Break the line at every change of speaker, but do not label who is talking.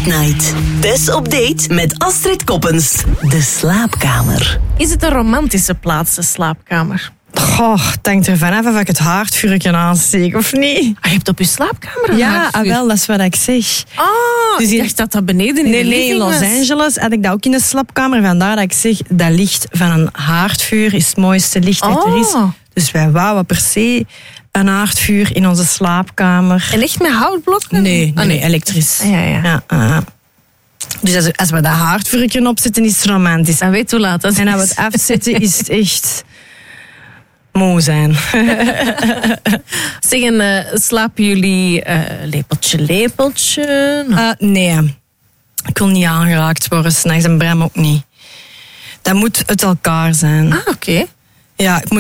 Late Night. Tess op date met Astrid Koppens. De slaapkamer.
Is het een romantische plaats, de slaapkamer?
Goh, het hangt er vanaf of ik het haardvuurtje aansteek of niet.
Je hebt op je slaapkamer een
Ja,
haardvuur.
wel, dat is wat ik zeg.
Dus ik dacht dat dat beneden in de
Nee,
living
in Los
was.
Angeles had ik dat ook in de slaapkamer. Vandaar dat ik zeg, dat licht van een haardvuur is het mooiste licht dat er is. Dus wij wouden per se een haardvuur in onze slaapkamer.
En echt met houtblokken?
Nee, elektrisch.
Ja.
Dus als we dat haardvuurtje opzetten, is het romantisch.
Dan weet hoe laat dat is.
En als we het afzetten, is het echt moe zijn.
Zeggen, slapen jullie lepeltje?
Nee, ik wil niet aangeraakt worden 's nachts en Bram ook niet. Dat moet uit elkaar zijn.
Oké.
Ja, ik moet